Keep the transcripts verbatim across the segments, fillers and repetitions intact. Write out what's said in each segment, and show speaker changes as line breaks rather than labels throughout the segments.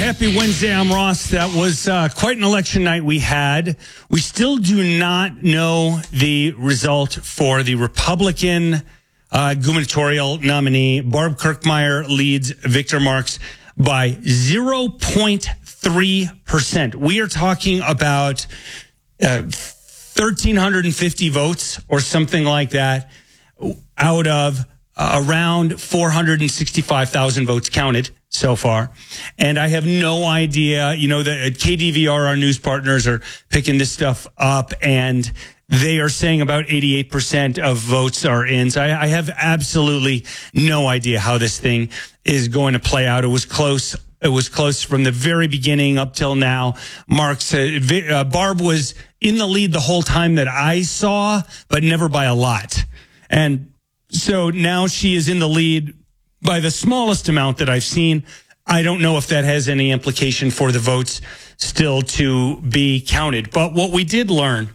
Happy Wednesday. I'm Ross. That was uh, quite an election night we had. We still do not know the result for the Republican uh, gubernatorial nominee. Barb Kirkmeyer leads Victor Marx by zero point three percent. We are talking about uh, one thousand three hundred fifty votes or something like that out of uh, around four hundred sixty-five thousand votes counted so far. And I have no idea, you know, the K D V R, our news partners, are picking this stuff up, and they are saying about eighty-eight percent of votes are in. So I, I have absolutely no idea how this thing is going to play out. It was close. It was close from the very beginning up till now. Marx, uh, uh, Barb was in the lead the whole time that I saw, but never by a lot. And so now she is in the lead by the smallest amount that I've seen. I don't know if that has any implication for the votes still to be counted. But what we did learn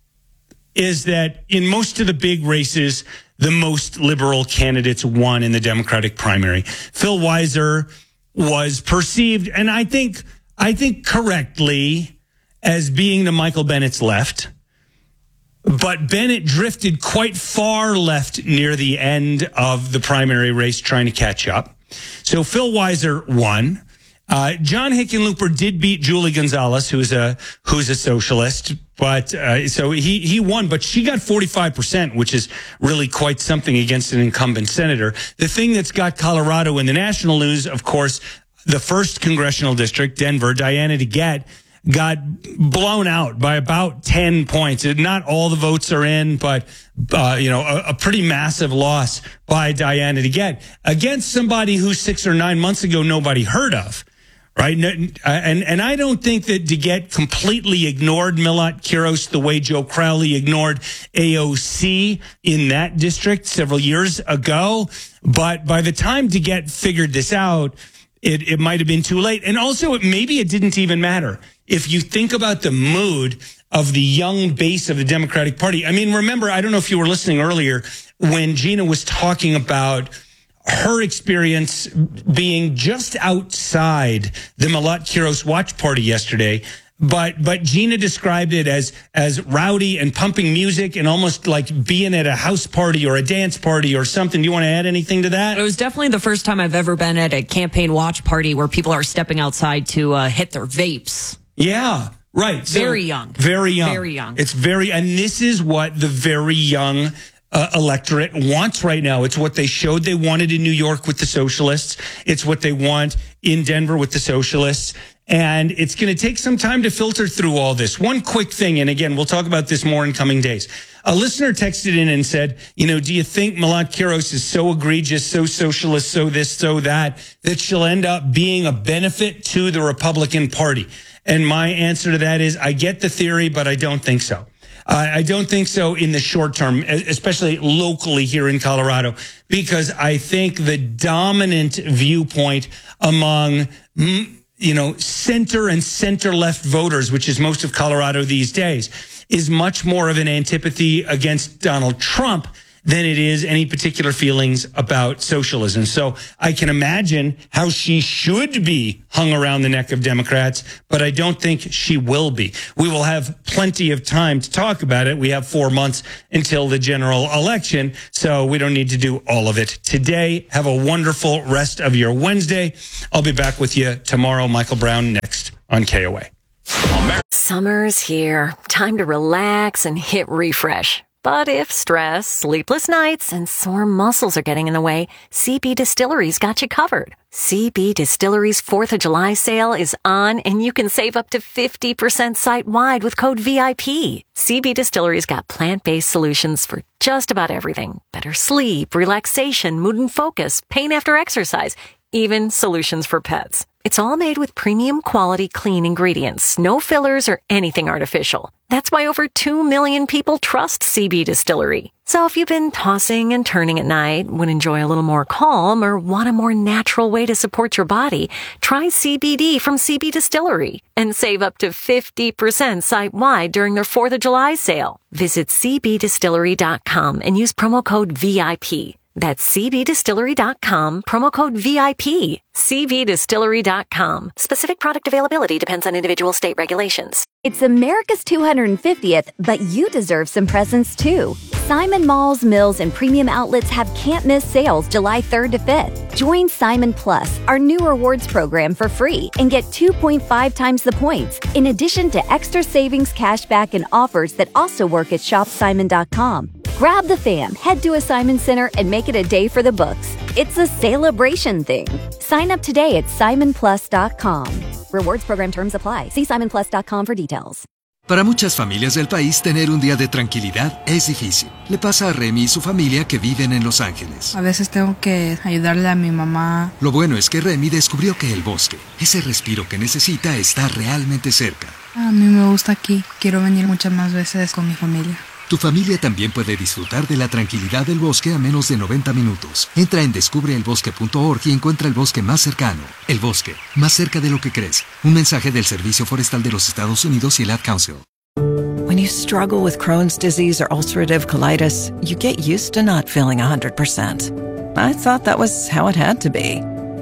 is that in most of the big races, the most liberal candidates won in the Democratic primary. Phil Weiser was perceived, and I think I think correctly, as being the Michael Bennett's left. But Bennett drifted quite far left near the end of the primary race, trying to catch up. So Phil Weiser won. Uh, John Hickenlooper did beat Julie Gonzalez, who's a who's a socialist, but uh, so he he won. But she got forty-five percent, which is really quite something against an incumbent senator. The thing that's got Colorado in the national news, of course, the first congressional district, Denver, Diana DeGette got blown out by about ten points. Not all the votes are in, but, uh, you know, a, a pretty massive loss by Diana DeGette against somebody who six or nine months ago nobody heard of, right? And, and I don't think that DeGette completely ignored Milot Quiros the way Joe Crowley ignored A O C in that district several years ago. But by the time DeGette figured this out, it, it might have been too late. And also, it, maybe it didn't even matter. If you think about the mood of the young base of the Democratic Party, I mean, remember, I don't know if you were listening earlier when Gina was talking about her experience being just outside the Milot Quiros watch party yesterday. But but Gina described it as as rowdy and pumping music and almost like being at a house party or a dance party or something. Do you want to add anything to that?
It was definitely the first time I've ever been at a campaign watch party where people are stepping outside to uh, hit their vapes.
Yeah, right. So,
very young.
Very young.
Very young.
It's very, and this is what the very young uh, electorate wants right now. It's what they showed they wanted in New York with the socialists. It's what they want in Denver with the socialists. And it's going to take some time to filter through all this. One quick thing, and again, we'll talk about this more in coming days. A listener texted in and said, you know, do you think Milot Quiros is so egregious, so socialist, so this, so that, that she'll end up being a benefit to the Republican Party? And my answer to that is, I get the theory, but I don't think so. Uh, I don't think so in the short term, especially locally here in Colorado, because I think the dominant viewpoint among, you know, center and center left voters, which is most of Colorado these days, is much more of an antipathy against Donald Trump than it is any particular feelings about socialism. So I can imagine how she should be hung around the neck of Democrats, but I don't think she will be. We will have plenty of time to talk about it. We have four months until the general election, so we don't need to do all of it today. Have a wonderful rest of your Wednesday. I'll be back with you tomorrow. Michael Brown next on K O A.
Summer's here. Time to relax and hit refresh. But if stress, sleepless nights, and sore muscles are getting in the way, C B Distillery's got you covered. C B Distillery's fourth of July sale is on, and you can save up to fifty percent site-wide with code V I P. C B Distillery's got plant-based solutions for just about everything. Better sleep, relaxation, mood and focus, pain after exercise, even solutions for pets. It's all made with premium quality clean ingredients, no fillers or anything artificial. That's why over two million people trust C B Distillery. So if you've been tossing and turning at night, would enjoy a little more calm, or want a more natural way to support your body, try C B D from C B Distillery and save up to fifty percent site-wide during their fourth of July sale. Visit C B distillery dot com and use promo code V I P. That's C B distillery dot com, promo code V I P. C B distillery dot com. Specific product availability depends on individual state regulations.
It's America's two hundred fiftieth, but you deserve some presents too. Simon Malls, Mills, and Premium Outlets have can't-miss sales July third to fifth. Join Simon Plus, our new rewards program, for free and get two point five times the points, in addition to extra savings, cashback, and offers that also work at shop simon dot com. Grab the fam, head to a Simon Center, and make it a day for the books. It's a celebration thing. Sign up today at simon plus dot com. Rewards program terms apply. See simon plus dot com for details.
Para muchas familias del país, tener un día de tranquilidad es difícil. Le pasa a Remy y su familia que viven en Los Ángeles.
A veces tengo que ayudarle a mi mamá.
Lo bueno es que Remy descubrió que el bosque, ese respiro que necesita, está realmente cerca.
A mí me gusta aquí. Quiero venir muchas más veces con mi familia.
Tu familia también puede disfrutar de la tranquilidad del bosque a menos de noventa minutos. Entra en descubre el bosque punto org y encuentra el bosque más cercano. El bosque, más cerca de lo que crees. Un mensaje del Servicio Forestal de los Estados Unidos y el Ad Council.
When you struggle with Crohn's disease or ulcerative colitis, you get used to not feeling one hundred percent. I thought that was how it had to be.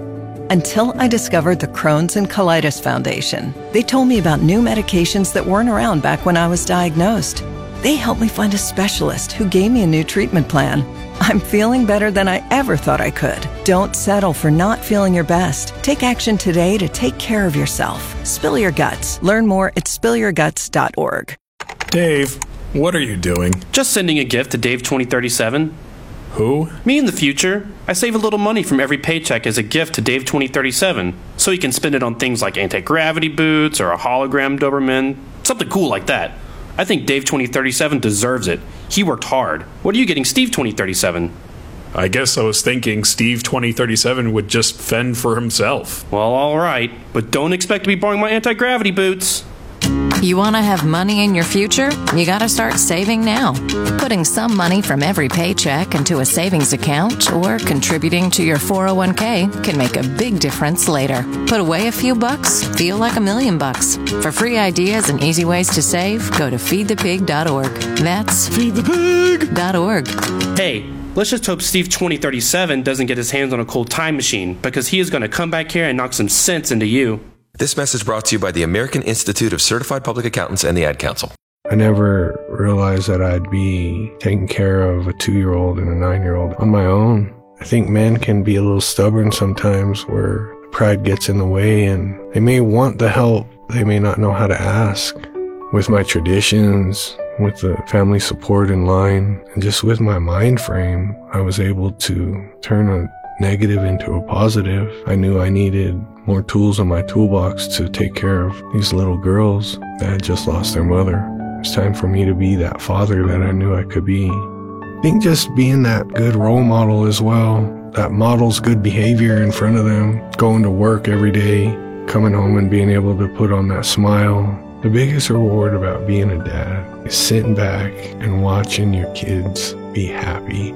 Until I discovered the Crohn's and Colitis Foundation. They told me about new medications that weren't around back when I was diagnosed. They helped me find a specialist who gave me a new treatment plan. I'm feeling better than I ever thought I could. Don't settle for not feeling your best. Take action today to take care of yourself. Spill your guts. Learn more at spill your guts dot org.
Dave, what are you doing?
Just sending a gift to Dave twenty thirty-seven.
Who?
Me in the future. I save a little money from every paycheck as a gift to Dave twenty thirty-seven, so he can spend it on things like anti-gravity boots or a hologram Doberman, something cool like that. I think Dave twenty thirty-seven deserves it. He worked hard. What are you getting Steve twenty thirty-seven?
I guess I was thinking Steve twenty thirty-seven would just fend for himself.
Well, all right, but don't expect to be borrowing my anti-gravity boots.
You want to have money in your future? You got to start saving now. Putting some money from every paycheck into a savings account or contributing to your four oh one k can make a big difference later. Put away a few bucks, feel like a million bucks. For free ideas and easy ways to save, go to feed the pig dot org. That's feed the pig dot org.
Hey, let's just hope Steve twenty thirty-seven doesn't get his hands on a cold time machine, because he is going to come back here and knock some sense into you.
This message brought to you by the American Institute of Certified Public Accountants and the Ad Council.
I never realized that I'd be taking care of a two-year-old and a nine-year-old on my own. I think men can be a little stubborn sometimes, where pride gets in the way, and they may want the help, they may not know how to ask. With my traditions, with the family support in line, and just with my mind frame, I was able to turn a negative into a positive. I knew I needed more tools in my toolbox to take care of these little girls that had just lost their mother. It's time for me to be that father that I knew I could be. I think just being that good role model as well, that models good behavior in front of them, going to work every day, coming home and being able to put on that smile. The biggest reward about being a dad is sitting back and watching your kids be happy.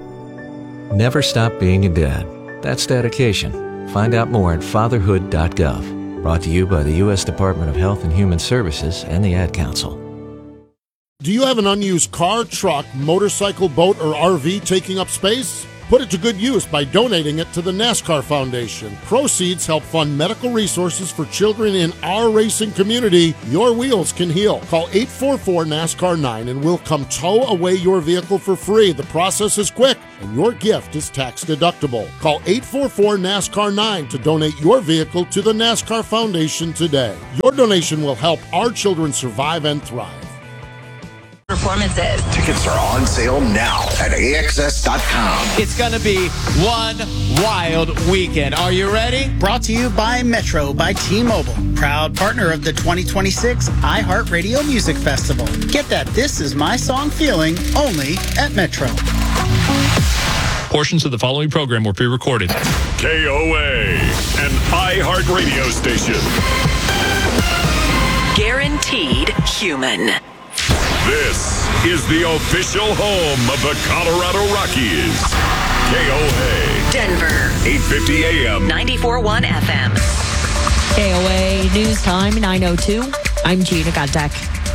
Never stop being a dad. That's dedication. Find out more at fatherhood dot gov. Brought to you by the U S Department of Health and Human Services and the Ad Council.
Do you have an unused car, truck, motorcycle, boat, or R V taking up space? Put it to good use by donating it to the NASCAR Foundation. Proceeds help fund medical resources for children in our racing community. Your wheels can heal. Call eight four four NASCAR nine and we'll come tow away your vehicle for free. The process is quick and your gift is tax deductible. Call eight four four NASCAR nine to donate your vehicle to the NASCAR Foundation today. Your donation will help our children survive and thrive.
Performances.
Tickets are on sale now at A X S dot com.
It's going to be one wild weekend. Are you ready?
Brought to you by Metro by T-Mobile, proud partner of the twenty twenty-six iHeartRadio Music Festival. Get that This Is My Song feeling only at Metro.
Portions of the following program were pre-recorded.
K O A, an iHeartRadio station.
Guaranteed human.
This is the official home of the Colorado Rockies. K O A.
Denver.
eight fifty A M.
ninety-four point one F M.
K O A News Time, nine oh two. I'm Gina Goddeck.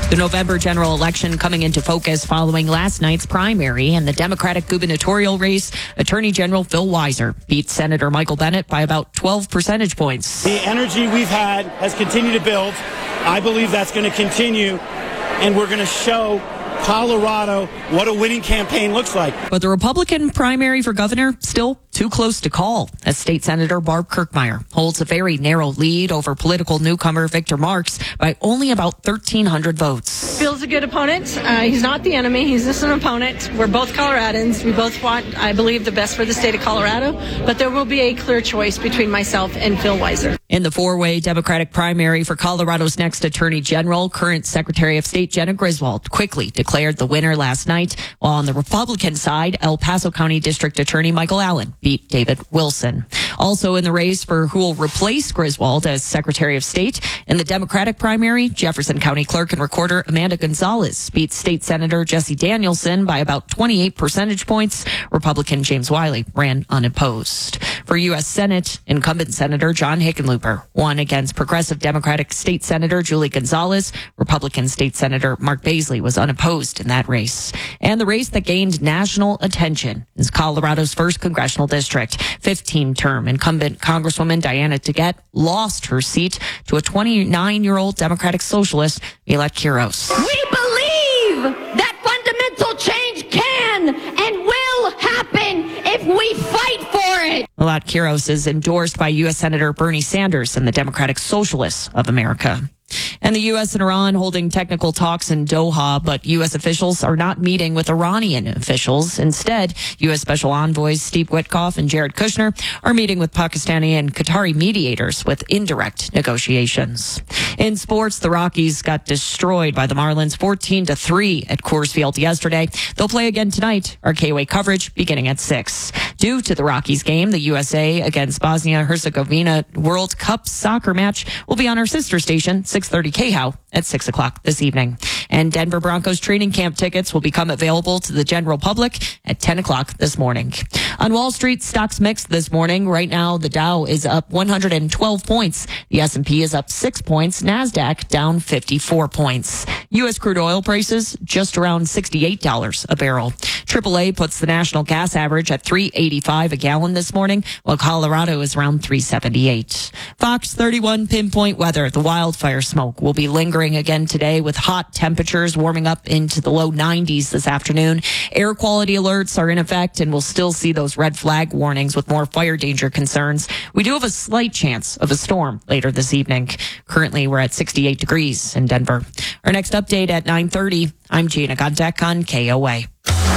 The November general election coming into focus following last night's primary and the Democratic gubernatorial race. Attorney General Phil Weiser beat Senator Michael Bennet by about twelve percentage points.
The energy we've had has continued to build. I believe that's going to continue, and we're going to show Colorado what a winning campaign looks like.
But the Republican primary for governor still too close to call, as State Senator Barb Kirkmeyer holds a very narrow lead over political newcomer Victor Marx by only about thirteen hundred votes.
Phil's a good opponent. Uh, he's not the enemy. He's just an opponent. We're both Coloradans. We both want, I believe, the best for the state of Colorado. But there will be a clear choice between myself and Phil Weiser.
In the four-way Democratic primary for Colorado's next Attorney General, current Secretary of State Jena Griswold quickly declared the winner last night, while on the Republican side, El Paso County District Attorney Michael Allen beat David Wilson. Also in the race for who will replace Griswold as Secretary of State, in the Democratic primary, Jefferson County Clerk and Recorder Amanda Gonzalez beat State Senator Jesse Danielson by about twenty-eight percentage points. Republican James Wiley ran unopposed. For U S Senate, incumbent Senator John Hickenlooper won against Progressive Democratic State Senator Julie Gonzalez. Republican State Senator Mark Baisley was unopposed in that race. And the race that gained national attention is Colorado's first congressional district. fifteen-term incumbent Congresswoman Diana Teguet lost her seat to a twenty-nine-year-old Democratic socialist, Milat Quiros.
We believe that fundamental change can and will happen if we fight for it.
Milat Quiros is endorsed by U S Senator Bernie Sanders and the Democratic Socialists of America. And the U S and Iran holding technical talks in Doha, but U S officials are not meeting with Iranian officials. Instead, U S Special Envoys Steve Witkoff and Jared Kushner are meeting with Pakistani and Qatari mediators with indirect negotiations. In sports, the Rockies got destroyed by the Marlins fourteen to three at Coors Field yesterday. They'll play again tonight. Our K O A coverage beginning at six. Due to the Rockies game, the U S A against Bosnia-Herzegovina World Cup soccer match will be on our sister station, six thirty K H O W at six o'clock this evening. And Denver Broncos training camp tickets will become available to the general public at ten o'clock this morning. On Wall Street, stocks mixed this morning. Right now, the Dow is up one hundred twelve points. The S and P is up six points. NASDAQ down fifty-four points. U S crude oil prices just around sixty-eight dollars a barrel. triple A puts the national gas average at three eighty-five a gallon this morning, while Colorado is around three seventy-eight. Fox thirty-one pinpoint weather. The wildfire smoke will be lingering again today with hot temperatures warming up into the low nineties this afternoon. Air quality alerts are in effect, and we'll still see those red flag warnings with more fire danger concerns. We do have a slight chance of a storm later this evening. Currently, we're at sixty-eight degrees in Denver. Our next update at nine thirty. I'm Gina Godek on K O A.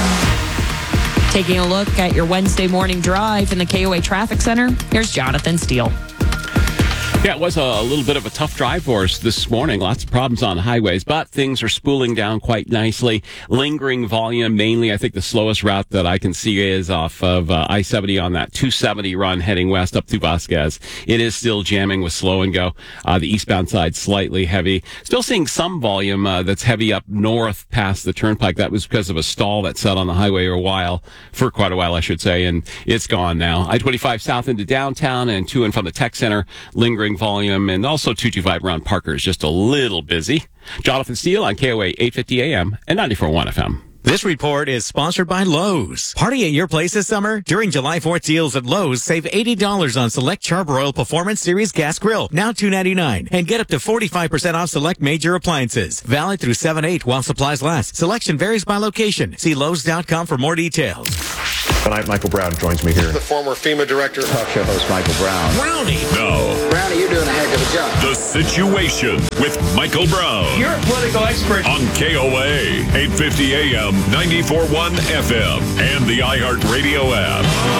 Taking a look at your Wednesday morning drive in the K O A Traffic Center, here's Jonathan Steele.
Yeah, it was a little bit of a tough drive for us this morning. Lots of problems on the highways, but things are spooling down quite nicely. Lingering volume, mainly, I think the slowest route that I can see is off of uh, I seventy on that two seventy run heading west up to Vasquez. It is still jamming with slow and go. Uh, the eastbound side slightly heavy. Still seeing some volume uh, that's heavy up north past the turnpike. That was because of a stall that sat on the highway for a while, for quite a while, I should say, and it's gone now. I twenty-five south into downtown and to and from the tech center, lingering volume, and also two twenty-five around Parker is just a little busy. Jonathan Steele on K O A eight fifty A M and ninety-four point one F M.
This report is sponsored by Lowe's. Party at your place this summer? During July fourth deals at Lowe's, save eighty dollars on select Charbroil Performance Series Gas Grill, now two ninety-nine, and get up to forty-five percent off select major appliances. Valid through seven eight while supplies last. Selection varies by location. See Lowe's dot com for more details.
Tonight, Michael Brown joins me here.
The former FEMA director.
Talk show host Michael Brown.
Brownie.
No.
Brownie, you're doing a heck of a job.
The Situation with Michael Brown.
You're a political expert.
On K O A, eight fifty A M, ninety-four point one F M, and the iHeartRadio app.